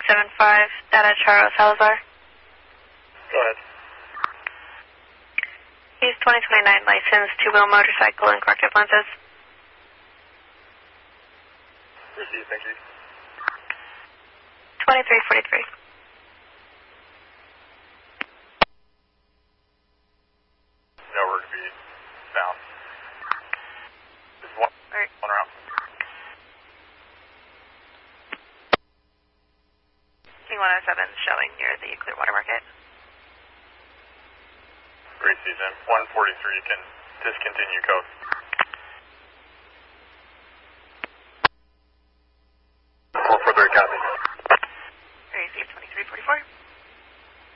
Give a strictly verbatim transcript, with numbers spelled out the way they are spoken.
seven five, data Charo Salazar. Go ahead. He's twenty twenty-nine licensed, two-wheel motorcycle and corrective lenses. Receive, thank you. twenty-three forty-three. Nowhere to be found. There's one, Right. one around. King one oh seven showing near the Clearwater Market. Great season. one forty-three can discontinue code.